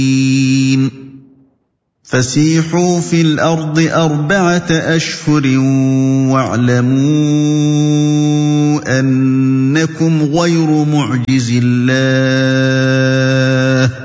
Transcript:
فسيحوا في الأرض 4 أشهر واعلموا أنكم غير معجز الله